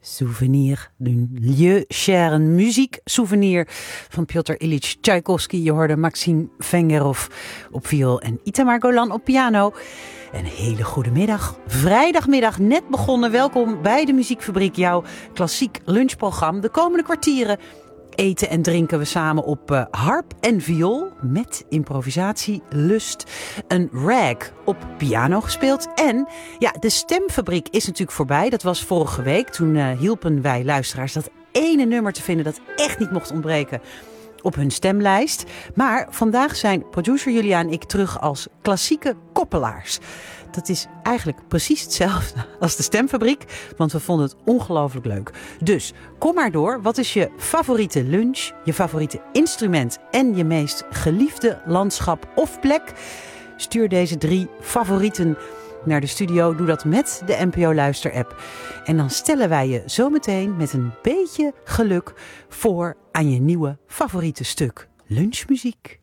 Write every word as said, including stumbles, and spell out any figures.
Souvenir d'un lieu cher, een muzieksouvenir van Piotr Ilyich Tchaikovsky. Je hoorde Maxim Vengerov op viool en Itamar Golan op piano. Een hele goede middag. Vrijdagmiddag net begonnen. Welkom bij de Muziekfabriek, jouw klassiek lunchprogramma. De komende kwartieren eten en drinken we samen op uh, harp en viool met improvisatielust. Een rag op piano gespeeld. En ja, de stemfabriek is natuurlijk voorbij. Dat was vorige week. Toen uh, hielpen wij luisteraars dat ene nummer te vinden dat echt niet mocht ontbreken op hun stemlijst. Maar vandaag zijn producer Julia en ik terug als klassieke koppelaars. Dat is eigenlijk precies hetzelfde als de stemfabriek, want we vonden het ongelooflijk leuk. Dus kom maar door. Wat is je favoriete lunch, je favoriete instrument en je meest geliefde landschap of plek? Stuur deze drie favorieten naar de studio. Doe dat met de N P O Luister-app. En dan stellen wij je zometeen met een beetje geluk voor aan je nieuwe favoriete stuk lunchmuziek.